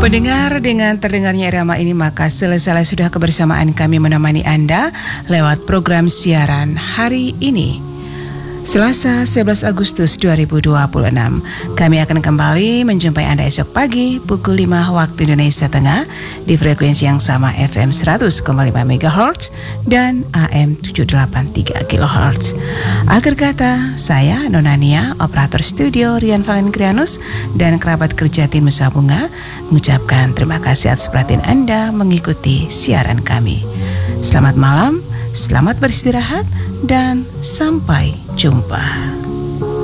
Pendengar, dengan terdengarnya irama ini maka selesai sudah kebersamaan kami menemani Anda lewat program siaran hari ini. Selasa 11 Agustus 2026. Kami akan kembali menjumpai Anda esok pagi pukul 5 waktu Indonesia Tengah di frekuensi yang sama FM 100,5 MHz dan AM 783 kHz. Akhir kata, saya Nonania, operator studio Rian Valengrianus dan kerabat kerja tim Nusa Bunga mengucapkan terima kasih atas perhatian Anda mengikuti siaran kami. Selamat malam, selamat beristirahat, dan sampai jumpa.